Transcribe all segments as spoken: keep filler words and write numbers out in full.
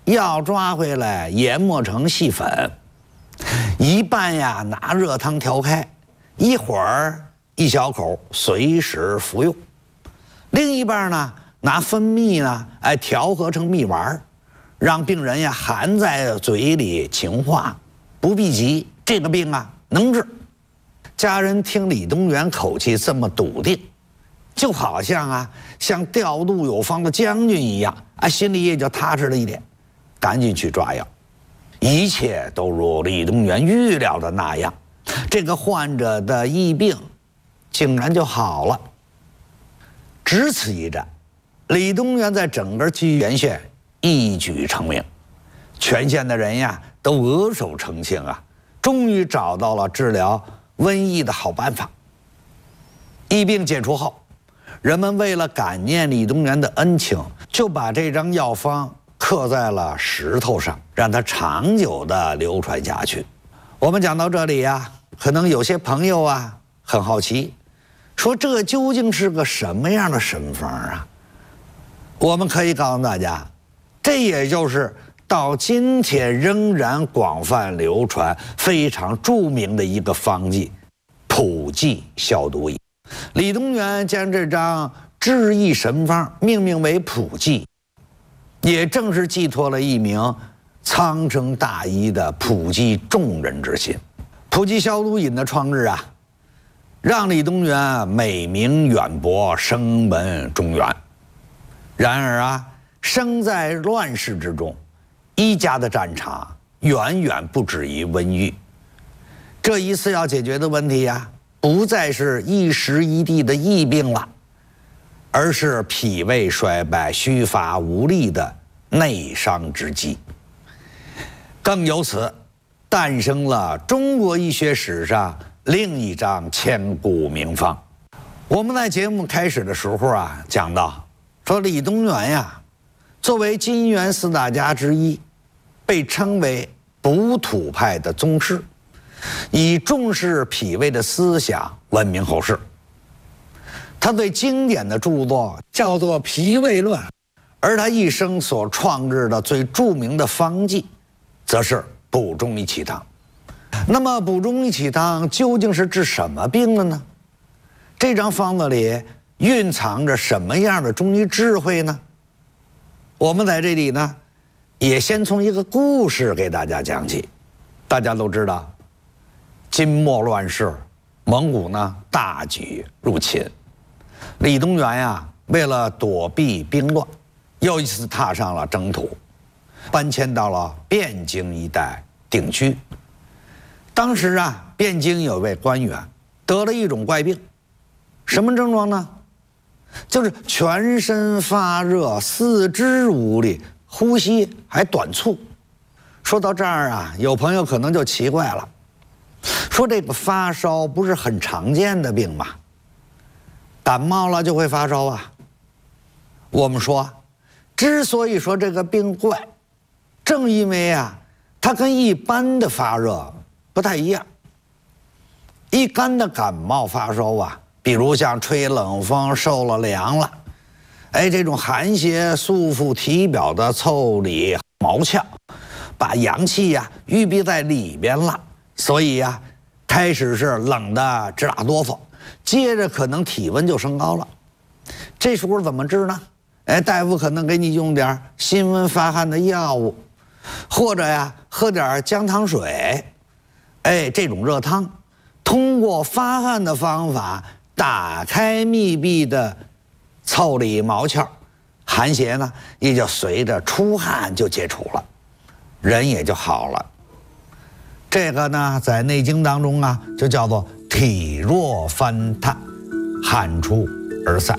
药抓回来研磨成细粉，一半呀拿热汤调开，一会儿一小口随时服用；另一半呢拿蜂蜜呢，哎调和成蜜丸，让病人呀含在嘴里沁化，不必急，这个病啊能治。家人听李东垣口气这么笃定，就好像啊像调度有方的将军一样，啊心里也就踏实了一点，赶紧去抓药。一切都如李东垣预料的那样，这个患者的疫病竟然就好了。只此一战，李东垣在整个居延县一举成名，全县的人呀都额手称庆啊，终于找到了治疗瘟疫的好办法。疫病解除后，人们为了感念李东垣的恩情，就把这张药方刻在了石头上，让它长久地流传下去。我们讲到这里呀，可能有些朋友啊很好奇，说这究竟是个什么样的神方啊？我们可以告诉大家，这也就是到今天仍然广泛流传、非常著名的一个方剂——普济消毒饮。李东垣将这张治疫神方命名为普济，也正是寄托了一名苍生大医的普济众人之心。普济消毒饮的创制啊，让李东垣美名远播，声闻中原。然而啊，生在乱世之中，医家的战场远远不止于瘟疫。这一次要解决的问题呀、啊，不再是一时一地的疫病了，而是脾胃衰败、虚乏无力的内伤之疾。更由此诞生了中国医学史上另一张千古名方。我们在节目开始的时候啊，讲到说李东垣呀，作为金元四大家之一，被称为补土派的宗师，以重视脾胃的思想闻名后世。他对经典的著作叫做《脾胃论》，而他一生所创制的最著名的方剂，则是补中益气汤。那么补中益气汤究竟是治什么病的呢？这张方子里蕴藏着什么样的中医智慧呢？我们在这里呢，也先从一个故事给大家讲起。大家都知道，金末乱世，蒙古呢大举入侵，李东垣呀，为了躲避兵乱，又一次踏上了征途，搬迁到了汴京一带定居。当时啊，汴京有位官员得了一种怪病，什么症状呢？就是全身发热，四肢无力，呼吸还短促。说到这儿啊，有朋友可能就奇怪了，说这个发烧不是很常见的病吗？感冒了就会发烧啊。我们说，之所以说这个病怪，正因为啊，它跟一般的发热不太一样。一般的感冒发烧啊，比如像吹冷风、受了凉了，哎，这种寒邪束缚体表的腠理毛窍，把阳气呀、啊、郁闭在里边了，所以呀、啊，开始是冷的直打哆嗦，接着可能体温就升高了。这时候怎么治呢？哎，大夫可能给你用点辛温发汗的药物，或者呀喝点姜汤水，哎，这种热汤，通过发汗的方法打开密闭的腠理毛窍，寒邪呢也就随着出汗就解除了，人也就好了。这个呢，在《内经》当中啊，就叫做体弱翻炭，汗出而散。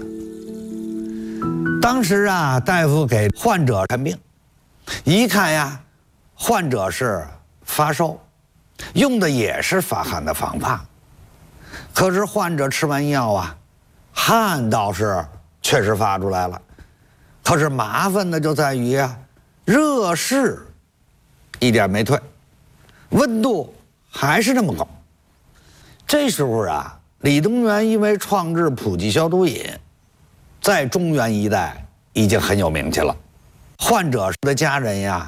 当时啊，大夫给患者看病，一看呀，患者是发烧，用的也是发汗的方法。可是患者吃完药啊，汗倒是确实发出来了，可是麻烦的就在于啊，热势一点没退，温度还是那么高。这时候啊，李东垣因为创制普济消毒饮，在中原一带已经很有名气了。患者的家人呀，